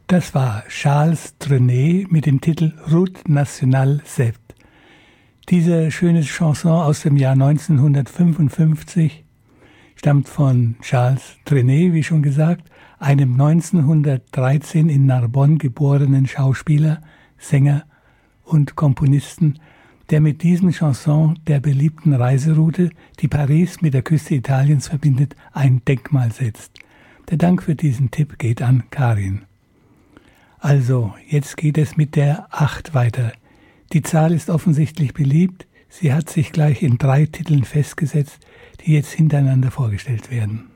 Das war Charles Trenet mit dem Titel Route Nationale 7. Diese schöne Chanson aus dem Jahr 1955 stammt von Charles Trenet, wie schon gesagt, einem 1913 in Narbonne geborenen Schauspieler, Sänger und Komponisten, der mit diesem Chanson der beliebten Reiseroute, die Paris mit der Küste Italiens verbindet, ein Denkmal setzt. Der Dank für diesen Tipp geht an Karin. Also, jetzt geht es mit der 8 weiter. Die Zahl ist offensichtlich beliebt. Sie hat sich gleich in 3 Titeln festgesetzt, die jetzt hintereinander vorgestellt werden.